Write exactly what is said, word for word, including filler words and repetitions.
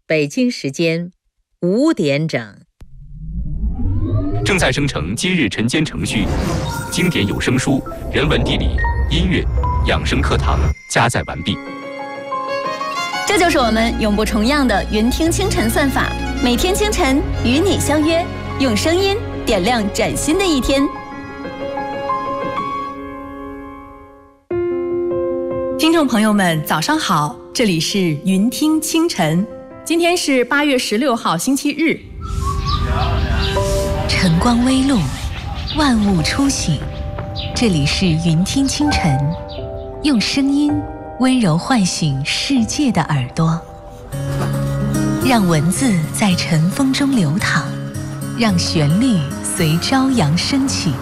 北京时间五点整。 正在生成今日晨间程序，经典有声书、人文地理、音乐、养生课堂加载完毕。 这就是我们永不重样的云听清晨算法，每天清晨与你相约，用声音点亮崭新的一天。 听众朋友们，早上好，这里是云听清晨，今天是八月十六号，星期日。 晨光微露，万物初醒，这里是云听清晨，用声音温柔唤醒世界的耳朵，让文字在晨风中流淌，让旋律随朝阳升起。